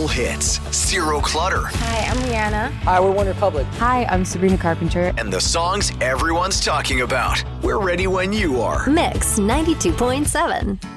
Global hits, zero clutter, Hi, I'm Rihanna. Hi, we're One Republic. Hi, I'm Sabrina Carpenter. and the songs everyone's talking about. We're ready when you are. Mix 92.7.